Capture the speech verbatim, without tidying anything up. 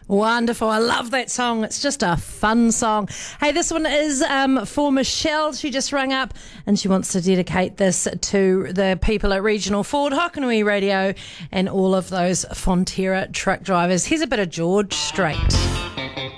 Wonderful. I love that song. It's just a fun song. Hey, this one is um, for Michelle. She just rang up and she wants to dedicate this to the people at Regional Ford, Hokanui Radio, and all of those Fonterra truck drivers. Here's a bit of George Strait.